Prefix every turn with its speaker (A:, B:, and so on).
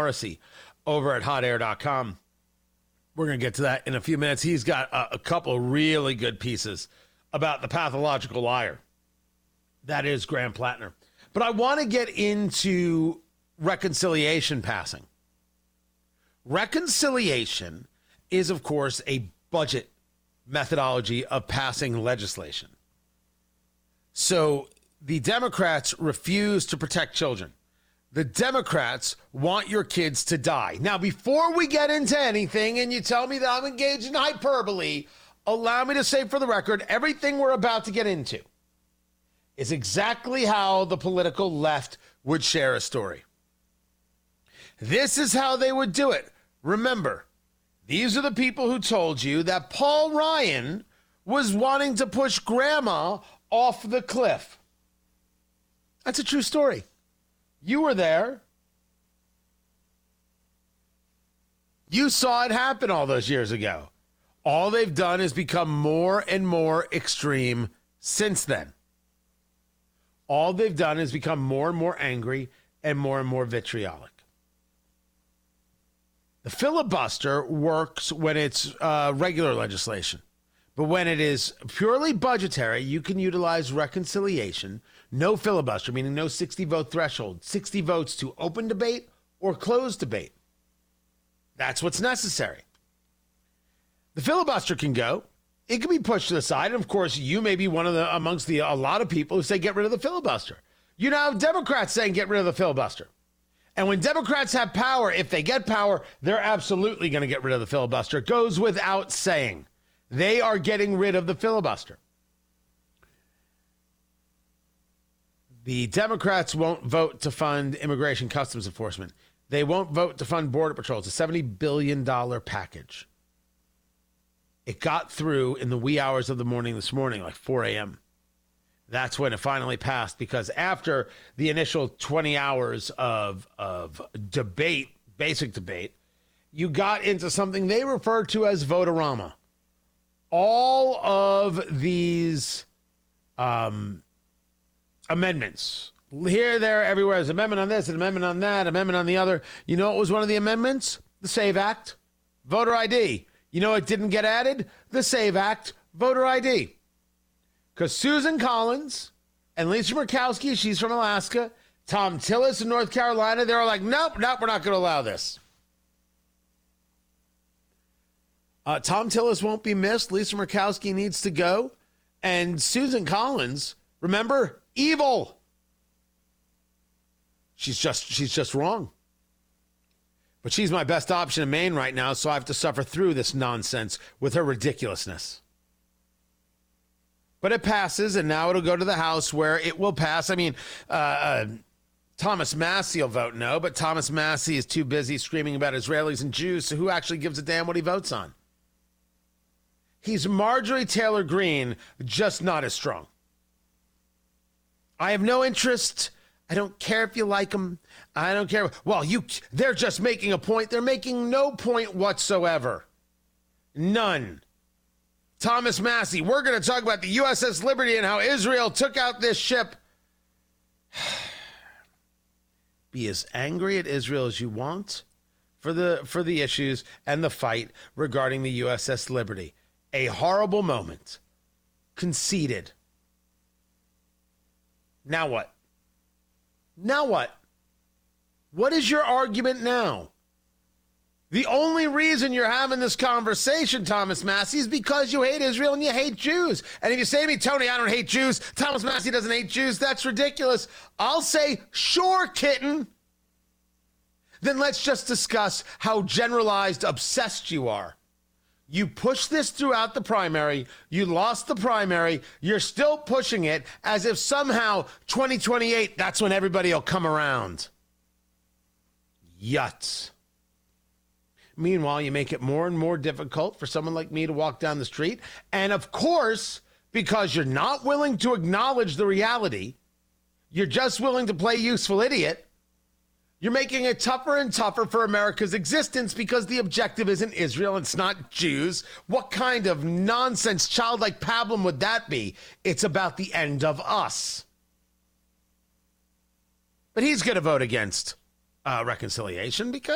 A: Morrissey over at hotair.com. We're going to get to that in a few minutes. He's got a couple of really good pieces about the pathological liar that is Graham Plattner. But I want to get into reconciliation passing. Reconciliation is, of course, a budget methodology of passing legislation. So the Democrats refuse to protect children. The Democrats want your kids to die. Now, before we get into anything and you tell me that I'm engaged in hyperbole, allow me to say for the record, everything we're about to get into is exactly how the political left would share a story. This is how they would do it. Remember, these are the people who told you that Paul Ryan was wanting to push grandma off the cliff. That's a true story. You were there. You saw it happen all those years ago. All they've done is become more and more extreme since then. All they've done is become more and more angry and more vitriolic. The filibuster works when it's regular legislation. But when it is purely budgetary, you can utilize reconciliation. No filibuster, meaning no 60-vote threshold. 60 votes to open debate or close debate. That's what's necessary. The filibuster can go. It can be pushed to the side. And, of course, you may be one of the amongst a lot of people who say get rid of the filibuster. You now have Democrats saying get rid of the filibuster. And when Democrats have power, if they get power, they're absolutely going to get rid of the filibuster. It goes without saying. They are getting rid of the filibuster. The Democrats won't vote to fund immigration customs enforcement. They won't vote to fund Border Patrol. It's a $70 billion package. It got through in the wee hours of the morning this morning, like 4 a.m. That's when it finally passed, because after the initial 20 hours of debate, basic debate, you got into something they refer to as vote-a-rama. All of these amendments, here, there, everywhere, there's an amendment on this, an amendment on that, amendment on the other. You know what was one of the amendments? The SAVE Act, voter ID. You know what didn't get added? The SAVE Act, voter ID. Because Susan Collins and Lisa Murkowski, she's from Alaska, Tom Tillis in North Carolina, they're all like, nope, we're not going to allow this. Tom Tillis won't be missed. Lisa Murkowski needs to go. And Susan Collins, remember, evil. She's just wrong. But she's my best option in Maine right now, so I have to suffer through this nonsense with her ridiculousness. But it passes, and now it'll go to the House where it will pass. I mean, Thomas Massie will vote no, but Thomas Massie is too busy screaming about Israelis and Jews, so who actually gives a damn what he votes on? He's Marjorie Taylor Greene, just not as strong. I have no interest. I don't care if you like them. I don't care. Well, they're just making a point. They're making no point whatsoever. None. Thomas Massie, we're going to talk about the USS Liberty and how Israel took out this ship. Be as angry at Israel as you want for the issues and the fight regarding the USS Liberty. A horrible moment. Conceded. Now what? Now what? What is your argument now? The only reason you're having this conversation, Thomas Massie, is because you hate Israel and you hate Jews. And if you say to me, Tony, I don't hate Jews, Thomas Massie doesn't hate Jews, that's ridiculous. I'll say, sure, kitten. Then let's just discuss how generalized obsessed you are. You pushed this throughout the primary. You lost the primary. You're still pushing it as if somehow 2028, that's when everybody will come around. Yuts. Meanwhile, you make it more and more difficult for someone like me to walk down the street. And of course, because you're not willing to acknowledge the reality, you're just willing to play useful idiot, you're making it tougher and tougher for America's existence because the objective isn't Israel, it's not Jews. What kind of nonsense, childlike pablum would that be? It's about the end of us. But he's going to vote against reconciliation because